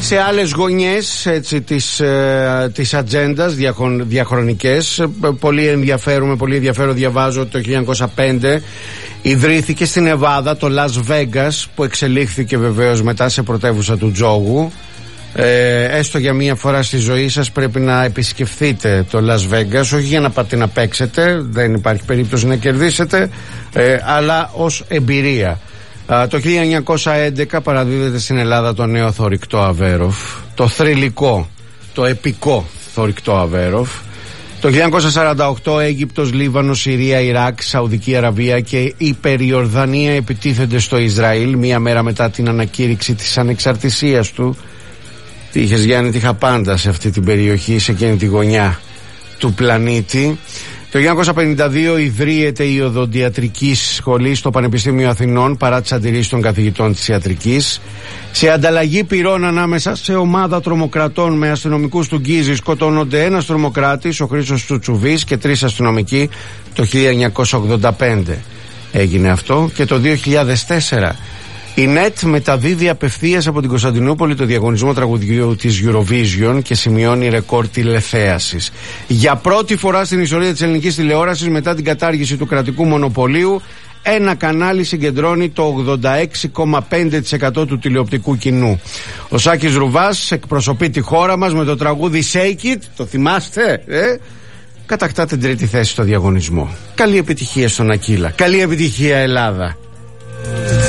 σε άλλες γωνιές της ατζέντας διαχρονικές. Πολύ ενδιαφέρον διαβάζω ότι το 1905 ιδρύθηκε στην Νεβάδα το Las Vegas, που εξελίχθηκε βεβαίως μετά σε πρωτεύουσα του τζόγου. Έστω για μία φορά στη ζωή σας πρέπει να επισκεφθείτε το Las Vegas, όχι για να πάτε να παίξετε, δεν υπάρχει περίπτωση να κερδίσετε, αλλά ως εμπειρία. Το 1911 παραδίδεται στην Ελλάδα το νέο θωρηκτό Αβέροφ, το θρυλικό, το επικό θωρηκτό Αβέροφ. Το 1948 Αίγυπτος, Λίβανος, Συρία, Ιράκ, Σαουδική Αραβία και η Περιορδανία επιτίθενται στο Ισραήλ μία μέρα μετά την ανακήρυξη της ανεξαρτησίας του. Τι είχες, Γιάννη? Τι είχα πάντα σε αυτή την περιοχή, σε εκείνη τη γωνιά του πλανήτη. Το 1952 ιδρύεται η οδοντιατρική σχολή στο Πανεπιστήμιο Αθηνών παρά τις αντιρρήσεις των καθηγητών της ιατρικής. Σε ανταλλαγή πυρών ανάμεσα σε ομάδα τρομοκρατών με αστυνομικούς του Γκίζη σκοτώνονται ένας τρομοκράτης, ο Χρήστος Τσουτσουβής, και 3 αστυνομικοί. Το 1985 έγινε αυτό. Και το 2004 η ΝΕΤ μεταδίδει απευθείας από την Κωνσταντινούπολη το διαγωνισμό τραγουδιού της Eurovision και σημειώνει ρεκόρ τηλεθέασης. Για πρώτη φορά στην ιστορία της ελληνικής τηλεόρασης, μετά την κατάργηση του κρατικού μονοπωλίου, ένα κανάλι συγκεντρώνει το 86,5% του τηλεοπτικού κοινού. Ο Σάκης Ρουβάς εκπροσωπεί τη χώρα μας με το τραγούδι Shake It, το θυμάστε? Κατακτά την 3η θέση στο διαγωνισμό. Καλή επιτυχία στον Ακύλα. Καλή επιτυχία, Ελλάδα.